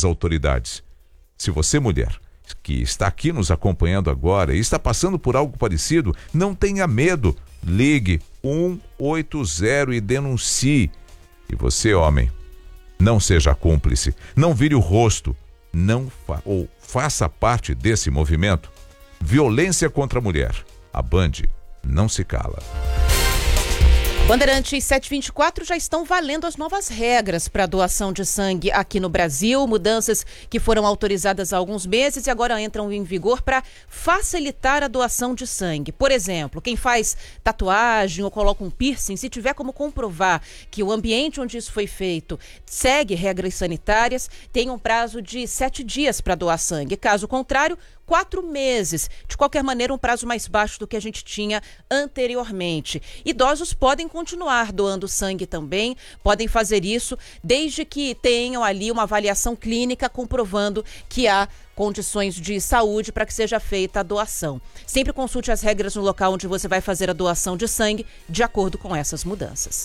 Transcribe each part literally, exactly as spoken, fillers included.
das autoridades. Se você, mulher, que está aqui nos acompanhando agora e está passando por algo parecido, não tenha medo. Ligue um oito zero e denuncie. E você, homem, não seja cúmplice, não vire o rosto, não fa- ou faça parte desse movimento. Violência contra a mulher. A Band não se cala. Bandeirantes setecentos e vinte e quatro já estão valendo as novas regras para doação de sangue aqui no Brasil, mudanças que foram autorizadas há alguns meses e agora entram em vigor para facilitar a doação de sangue. Por exemplo, quem faz tatuagem ou coloca um piercing, se tiver como comprovar que o ambiente onde isso foi feito segue regras sanitárias, tem um prazo de sete dias para doar sangue. Caso contrário, quatro meses. De qualquer maneira, um prazo mais baixo do que a gente tinha anteriormente. Idosos podem continuar doando sangue também, podem fazer isso desde que tenham ali uma avaliação clínica comprovando que há condições de saúde para que seja feita a doação. Sempre consulte as regras no local onde você vai fazer a doação de sangue, de acordo com essas mudanças.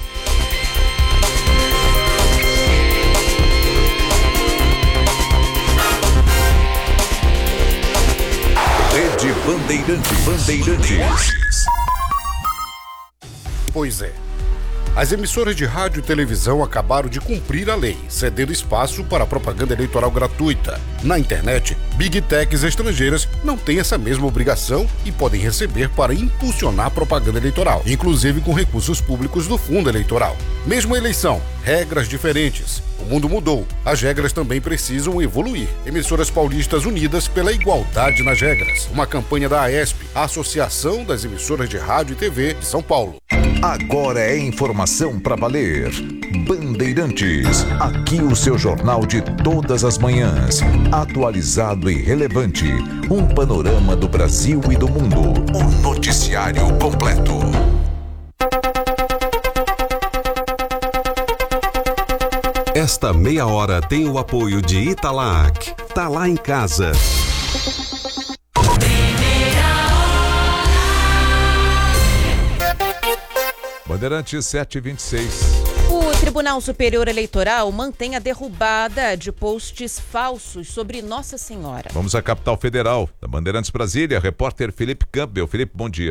Rede Bandeirantes. Bandeirantes. Pois é. As emissoras de rádio e televisão acabaram de cumprir a lei, cedendo espaço para propaganda eleitoral gratuita. Na internet, Big Techs estrangeiras não têm essa mesma obrigação e podem receber para impulsionar propaganda eleitoral, inclusive com recursos públicos do fundo eleitoral. Mesmo a eleição, regras diferentes. O mundo mudou, as regras também precisam evoluir. Emissoras paulistas unidas pela igualdade nas regras. Uma campanha da AESP, a Associação das Emissoras de Rádio e T V de São Paulo. Agora é informação para valer. Bandeirantes, aqui o seu jornal de todas as manhãs, atualizado e relevante, um panorama do Brasil e do mundo, o noticiário completo. Esta meia hora tem o apoio de Italac. Tá lá em casa. Bandeirantes setecentos e vinte e seis. O Tribunal Superior Eleitoral mantém a derrubada de posts falsos sobre Nossa Senhora. Vamos à capital federal, da Bandeirantes Brasília, repórter Felipe Campbell. Felipe, bom dia.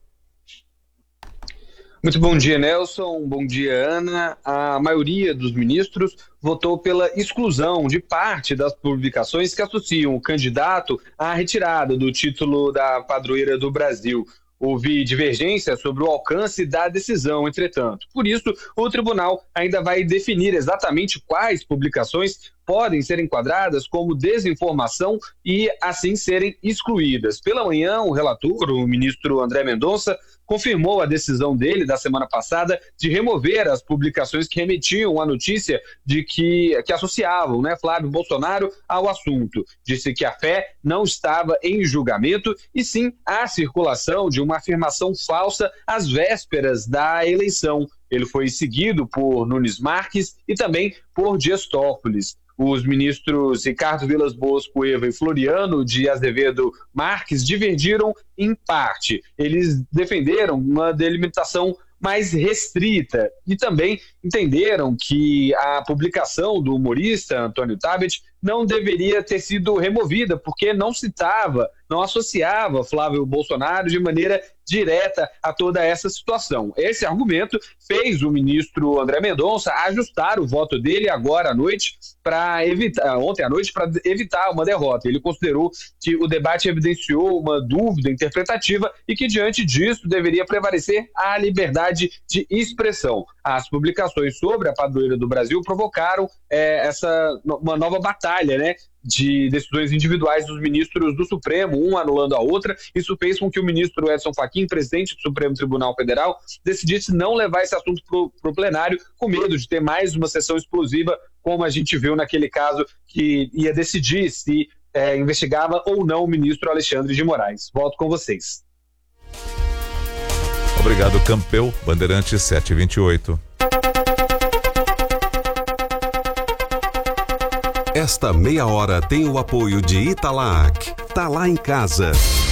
Muito bom dia, Nelson. Bom dia, Ana. A maioria dos ministros votou pela exclusão de parte das publicações que associam o candidato à retirada do título da padroeira do Brasil. Houve divergência sobre o alcance da decisão, entretanto. Por isso, o tribunal ainda vai definir exatamente quais publicações podem ser enquadradas como desinformação e, assim, serem excluídas. Pela manhã, o relator, o ministro André Mendonça, confirmou a decisão dele da semana passada de remover as publicações que remetiam a notícia de que, que associavam, né, Flávio Bolsonaro ao assunto. Disse que a fé não estava em julgamento e sim a circulação de uma afirmação falsa às vésperas da eleição. Ele foi seguido por Nunes Marques e também por Dias Toffoli. Os ministros Ricardo Vilas Boas Cueva e Floriano de Azevedo Marques divergiram em parte. Eles defenderam uma delimitação mais restrita e também entenderam que a publicação do humorista Antônio Tabet não deveria ter sido removida, porque não citava, não associava Flávio Bolsonaro de maneira direta a toda essa situação. Esse argumento fez o ministro André Mendonça ajustar o voto dele agora à noite para evitar, ontem à noite, para evitar uma derrota. Ele considerou que o debate evidenciou uma dúvida interpretativa e que, diante disso, deveria prevalecer a liberdade de expressão. As publicações sobre a padroeira do Brasil provocaram é, essa, uma nova batalha, né, de decisões individuais dos ministros do Supremo, um anulando a outra. Isso fez com que o ministro Edson Fachin, presidente do Supremo Tribunal Federal, decidisse não levar esse assunto para o plenário, com medo de ter mais uma sessão explosiva, como a gente viu naquele caso que ia decidir se é, investigava ou não o ministro Alexandre de Moraes. Volto com vocês. Obrigado, Campbell. Bandeirantes setecentos e vinte e oito. Esta meia hora tem o apoio de Italac. Tá lá em casa.